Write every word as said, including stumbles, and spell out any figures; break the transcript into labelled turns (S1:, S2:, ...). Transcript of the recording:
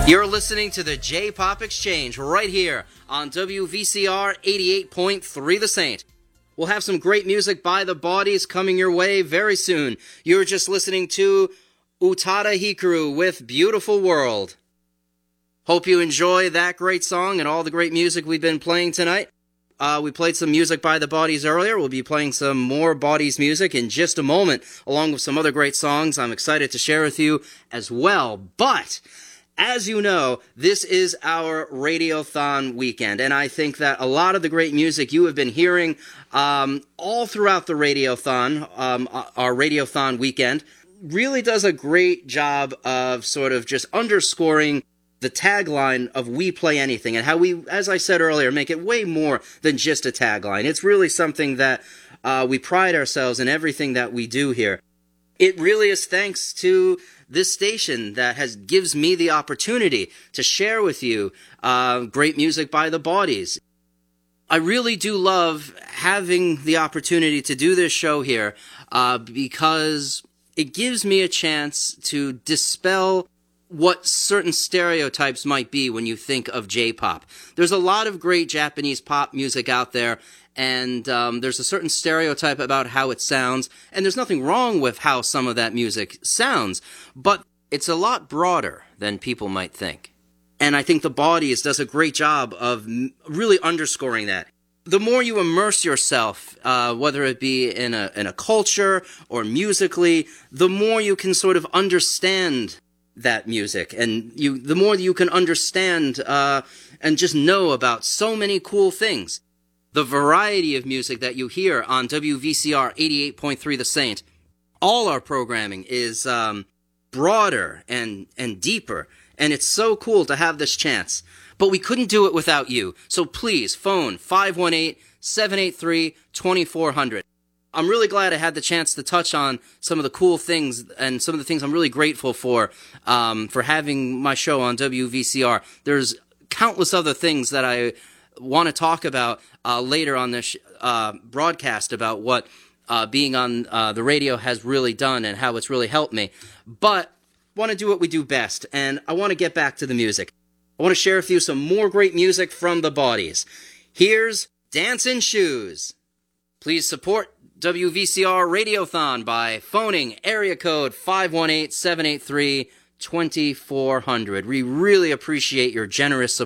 S1: You're listening to the J-Pop Exchange right here on W V C R eighty-eight point three The Saint. We'll have some great music by the Bodies coming your way very soon. You're just listening to Utada Hikaru with Beautiful World. Hope you enjoy that great song and all the great music we've been playing tonight. Uh, we played some music by the Bodies earlier. We'll be playing some more Bodies music in just a moment, along with some other great songs I'm excited to share with you as well. But as you know, this is our Radiothon weekend, and I think that a lot of the great music you have been hearing um, all throughout the Radiothon, um, our Radiothon weekend, really does a great job of sort of just underscoring the tagline of We Play Anything, and how we, as I said earlier, make it way more than just a tagline. It's really something that uh, we pride ourselves in everything that we do here. It really is thanks to this station that has gives me the opportunity to share with you uh, great music by the Bodies. I really do love having the opportunity to do this show here uh, because it gives me a chance to dispel what certain stereotypes might be when you think of J-pop. There's a lot of great Japanese pop music out there, and um, there's a certain stereotype about how it sounds, and there's nothing wrong with how some of that music sounds, but it's a lot broader than people might think. And I think the Bodies does a great job of really underscoring that. The more you immerse yourself, uh, whether it be in a, in a culture or musically, the more you can sort of understand that music, and you the more you can understand uh, and just know about so many cool things. The variety of music that you hear on W V C R eighty-eight point three The Saint, all our programming is um, broader and, and deeper, and it's so cool to have this chance. But we couldn't do it without you, so please phone five one eight, seven eight three, two four zero zero. I'm really glad I had the chance to touch on some of the cool things and some of the things I'm really grateful for, um, for having my show on W V C R. There's countless other things that I want to talk about uh, later on this uh, broadcast about what uh, being on uh, the radio has really done and how it's really helped me. But I want to do what we do best, and I want to get back to the music. I want to share with you some more great music from the Bodies. Here's Dancing Shoes. Please support W V C R Radiothon by phoning area code five one eight, seven eight three, two four zero zero. We really appreciate your generous support.